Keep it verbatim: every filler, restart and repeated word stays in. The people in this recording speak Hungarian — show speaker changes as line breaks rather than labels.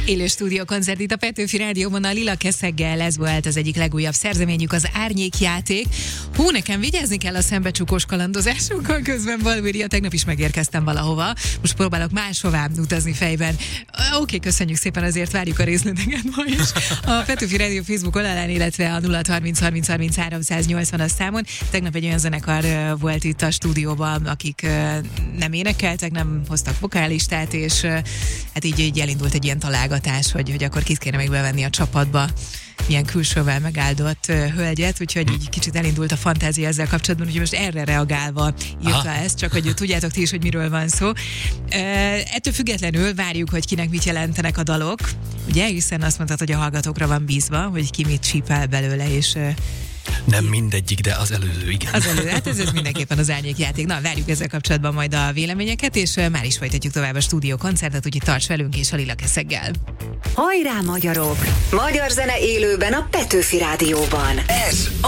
Élő stúdiókoncert itt a Petőfi Rádióban a Lila Keszeggel, ez volt az egyik legújabb szerzeményük, az Árnyékjáték. Hú, nekem vigyázni kell a szembecsukós kalandozásunkkal, közben Valmíria, tegnap is megérkeztem valahova, most próbálok máshová utazni fejben. Oké, okay, köszönjük szépen, azért várjuk a részleteket ma is. A Petőfi Rádió Facebook oldalán, illetve a nulla harminc harminc harminc háromszáznyolcvanas számon. Tegnap egy olyan zenekar volt itt a stúdióban, akik nem énekeltek, nem hoztak vokálistát, és hát így, így elindult egy ilyen találgatás, hogy, hogy akkor kit kéne még bevenni a csapatba, milyen külsővel megáldott uh, hölgyet, úgyhogy így kicsit elindult a fantázia ezzel kapcsolatban, úgyhogy most erre reagálva írta Aha. ezt, csak hogy tudjátok ti is, hogy miről van szó. Uh, ettől függetlenül várjuk, hogy kinek mit jelentenek a dalok, ugye, hiszen azt mondtad, hogy a hallgatókra van bízva, hogy ki mit csípel belőle, és uh,
nem mindegyik, de az előző, igen.
Az előző, hát ez, ez mindenképpen az Árnyékjáték. Na, várjuk ezzel kapcsolatban majd a véleményeket, és uh, már is folytatjuk tovább a stúdiókoncertet, úgyhogy tarts velünk és a Lila Keszeggel.
Hajrá, magyarok! Magyar zene élőben a Petőfi Rádióban. Ez